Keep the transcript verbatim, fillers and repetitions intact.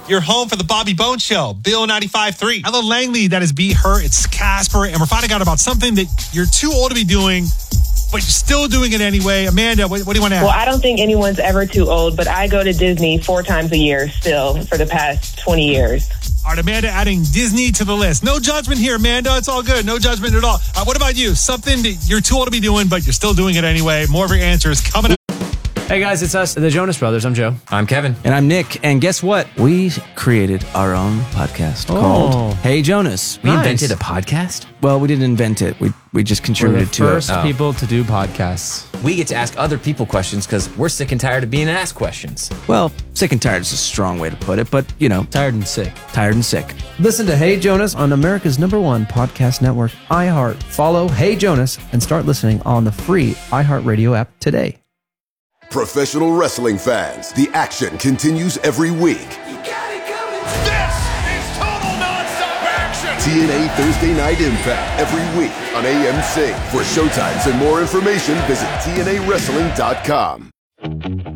Your home for the Bobby Bones Show, Bill ninety-five point three. Ella Langley, that is Be Her. It's Casper, and we're finding out about something that you're too old to be doing, but you're still doing it anyway. Amanda, what, what do you want to add? Well, I don't think anyone's ever too old, but I go to Disney four times a year still for the past twenty years. All right, Amanda adding Disney to the list. No judgment here, Amanda. It's all good. No judgment at all. Uh, what about you? Something that you're too old to be doing, but you're still doing it anyway. More of your answers coming up. Hey guys, it's us, the Jonas Brothers. I'm Joe. I'm Kevin. And I'm Nick. And guess what? We created our own podcast Oh. called Hey Jonas. We Nice. invented a podcast? Well, we didn't invent it. We we just We're contributed the to first it. Oh. people to do podcasts. We get to ask other people questions because we're sick and tired of being asked questions. Well, sick and tired is a strong way to put it, but, you know, Tired and sick. tired and sick. Listen to Hey Jonas on America's number one podcast network, iHeart. Follow Hey Jonas and start listening on the free iHeartRadio app today. Professional wrestling fans, the action continues every week. You got it coming. This is total nonstop action. T N A Thursday Night Impact every week on A M C. For showtimes and more information, visit T N A wrestling dot com.